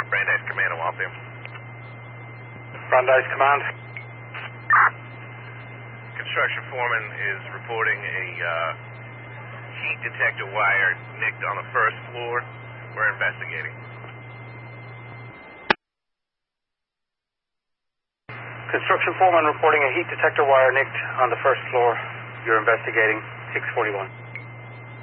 Brandeis Command, I'm off there. Brandeis Command. Construction foreman is reporting a heat detector wire nicked on the first floor. We're investigating. Construction foreman reporting a heat detector wire nicked on the first floor. You're investigating. 641.